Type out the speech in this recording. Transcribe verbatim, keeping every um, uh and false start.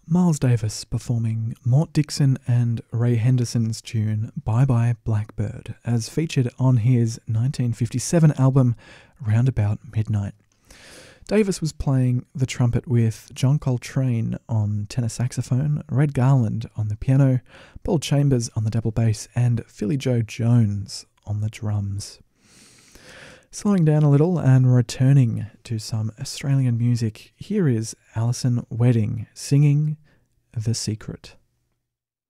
Miles Davis performing Mort Dixon and Ray Henderson's tune Bye Bye Blackbird, as featured on his nineteen fifty-seven album Roundabout Midnight. Davis was playing the trumpet with John Coltrane on tenor saxophone, Red Garland on the piano, Paul Chambers on the double bass, and Philly Joe Jones on the drums. Slowing down a little and returning to some Australian music, here is Alison Wedding singing The Secret.